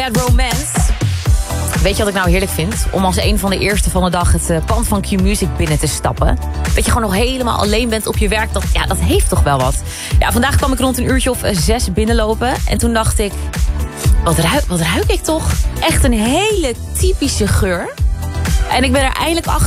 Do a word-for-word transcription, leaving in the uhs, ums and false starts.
Bad Romance. Weet je wat ik nou heerlijk vind? Om als een van de eerste van de dag het uh, pand van Q-Music binnen te stappen. Dat je gewoon nog helemaal alleen bent op je werk. Dat, ja, dat heeft toch wel wat. Ja, vandaag kwam ik rond een uurtje of uh, zes binnenlopen. En toen dacht ik, wat ruik, wat ruik ik toch? Echt een hele typische geur. En ik ben er eindelijk achter.